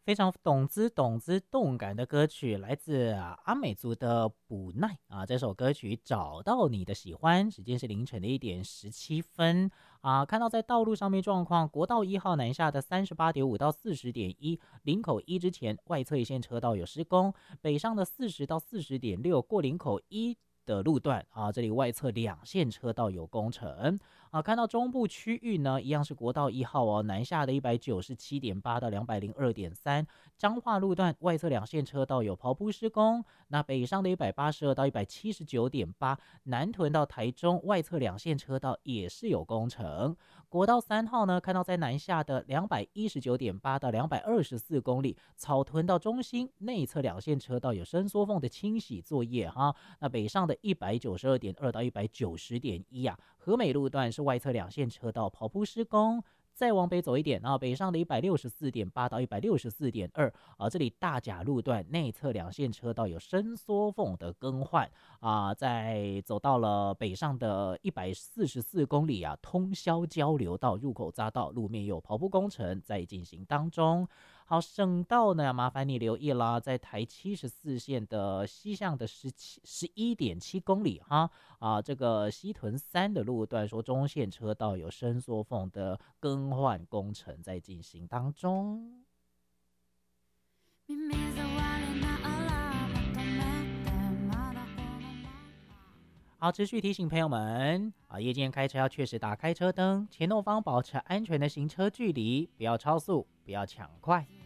非常懂滋懂滋动感的歌曲，来自阿美族的补奈啊。这首歌曲找到你的喜欢，时间是凌晨的1点17分啊。看到在道路上面状况，国道1号南下的38.5到40.1，林口一之前外侧一线车道有施工，北上的40到40.6过林口一的路段啊，这里外侧两线车道有工程啊。看到中部区域呢，一样是国道1号哦，南下的197.8到202.3，彰化路段外侧两线车道有刨铺施工。那北上的182到179.8，南屯到台中外侧两线车道也是有工程。国道3号呢，看到在南下的219.8到224公里，草屯到中心内侧两线车道有伸缩缝的清洗作业哈。那北上的192.2到190.1啊，和美路段是外侧两线车道刨铺施工。再往北走一点啊，北上的164.8到164.2啊，这里大甲路段内侧两线车道有伸缩缝的更换啊。再走到了北上的144公里啊，通霄交流道入口匝道路面有刨铺工程在进行当中。好，省道呢，麻烦你留意啦，在台74线的西向的11.7公里哈啊，这个西屯3的路段说中线车道有伸缩缝的更换工程在进行当中。好，持续提醒朋友们啊，夜间开车要确实打开车灯，前后方保持安全的行车距离，不要超速，不要抢快。